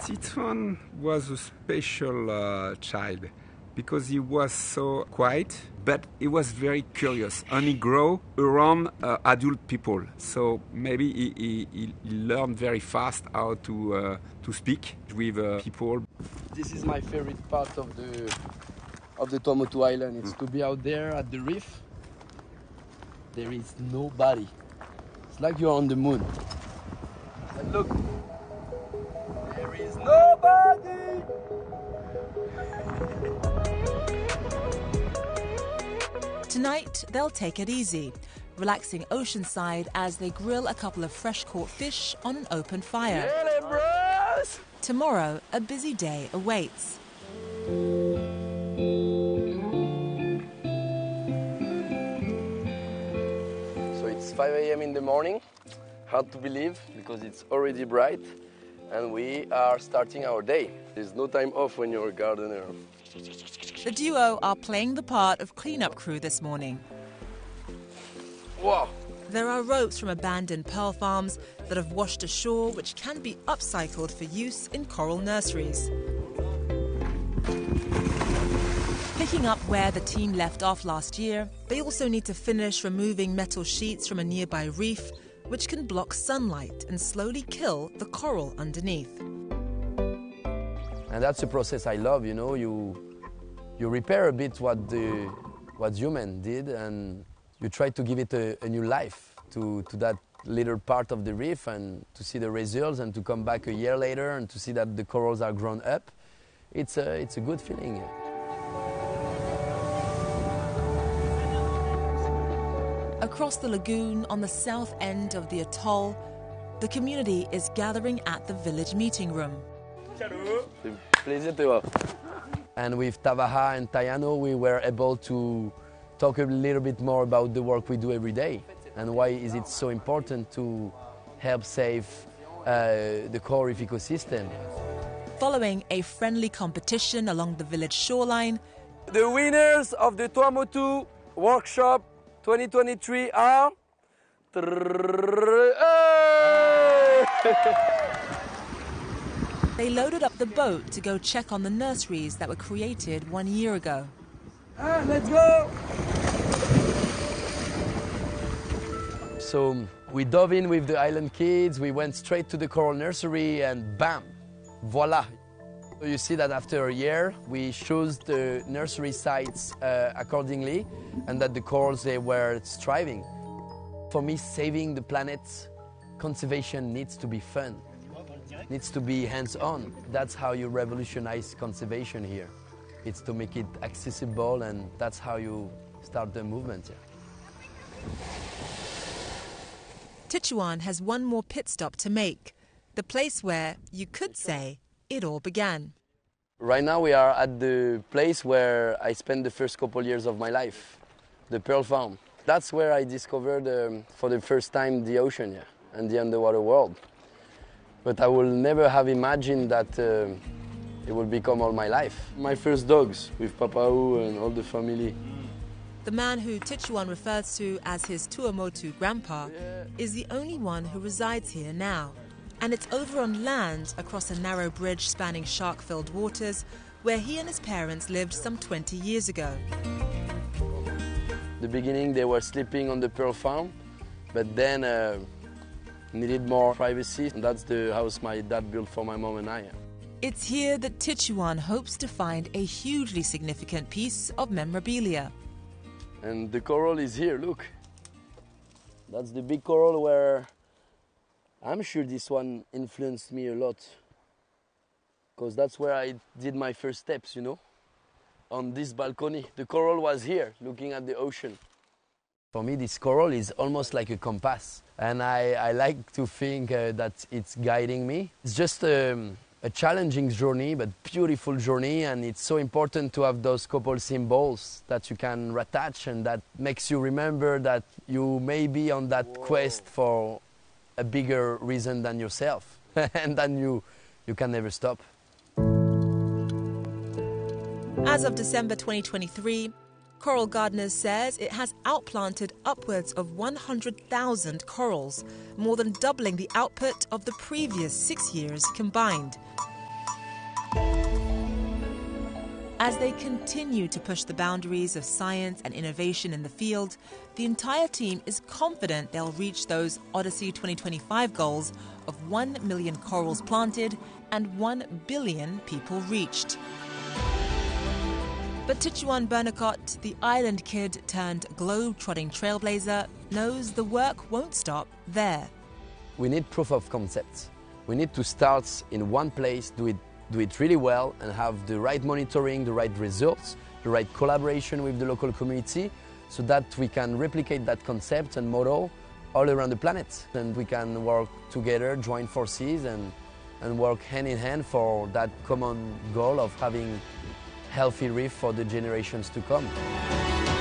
Titouan was a special child because he was so quiet, but he was very curious and he grew around adult people. So maybe he learned very fast how to speak with people. This is my favorite part of the Tuamotu Island. It's to be out there at the reef. There is nobody. It's like you're on the moon. And look, there is nobody. Tonight, they'll take it easy, relaxing oceanside as they grill a couple of fresh-caught fish on an open fire. Really, bros? Tomorrow, a busy day awaits. So it's 5 a.m. in the morning. Hard to believe because it's already bright and we are starting our day. There's no time off when you're a gardener. The duo are playing the part of cleanup crew this morning. Wow! There are ropes from abandoned pearl farms that have washed ashore which can be upcycled for use in coral nurseries. Picking up where the team left off last year, they also need to finish removing metal sheets from a nearby reef which can block sunlight and slowly kill the coral underneath. And that's a process I love, you know. You repair a bit what human did, and you try to give it a new life to that little part of the reef, and to see the results, and to come back a year later and to see that the corals are grown up. It's a good feeling. Across the lagoon, on the south end of the atoll, the community is gathering at the village meeting room. And with Tavaha and Tayano, we were able to talk a little bit more about the work we do every day and why is it so important to help save the coral reef ecosystem. Following a friendly competition along the village shoreline, the winners of the Tuamotu Workshop 2023 are... They loaded up the boat to go check on the nurseries that were created 1 year ago. Let's go! So we dove in with the island kids, we went straight to the coral nursery and bam, voila. You see that after a year, we chose the nursery sites accordingly and that the corals, they were thriving. For me, saving the planet, conservation needs to be fun. Needs to be hands-on. That's how you revolutionize conservation here. It's to make it accessible, and that's how you start the movement. Yeah. Titouan has one more pit stop to make, the place where, you could say, it all began. Right now we are at the place where I spent the first couple years of my life, the Pearl Farm. That's where I discovered for the first time the ocean, yeah, and the underwater world. But I will never have imagined that it will become all my life. My first dogs with Papau and all the family. The man who Titouan refers to as his Tuamotu grandpa is the only one who resides here now. And it's over on land across a narrow bridge spanning shark-filled waters where he and his parents lived some 20 years ago. The beginning they were sleeping on the Pearl Farm, but then needed more privacy. And that's the house my dad built for my mom and I. It's here that Titouan hopes to find a hugely significant piece of memorabilia. And the coral is here, look. That's the big coral where I'm sure this one influenced me a lot. Because that's where I did my first steps, you know, on this balcony. The coral was here, looking at the ocean. For me, this coral is almost like a compass. And I like to think that it's guiding me. It's just a challenging journey, but beautiful journey. And it's so important to have those couple symbols that you can attach and that makes you remember that you may be on that quest for a bigger reason than yourself. And then you can never stop. As of December 2023, Coral Gardeners says it has outplanted upwards of 100,000 corals, more than doubling the output of the previous 6 years combined. As they continue to push the boundaries of science and innovation in the field, the entire team is confident they'll reach those Odyssey 2025 goals of 1 million corals planted and 1 billion people reached. But Tichuan Burnacott, the island kid turned globe-trotting trailblazer, knows the work won't stop there. We need proof of concept. We need to start in one place, do it really well, and have the right monitoring, the right results, the right collaboration with the local community, so that we can replicate that concept and model all around the planet. And we can work together, join forces, and work hand in hand for that common goal of having healthy reef for the generations to come.